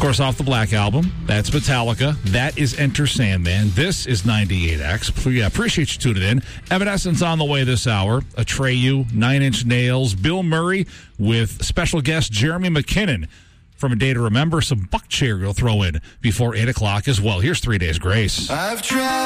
course, off the Black Album. That's Metallica. That is Enter Sandman. This is 98X. Yeah, appreciate you tuning in. Evanescence on the way this hour. Atreyu, Nine Inch Nails, Bill Murray with special guest Jeremy McKinnon from A Day to Remember. Some Buckcherry will throw in before 8 o'clock as well. Here's 3 Days Grace. I've tried.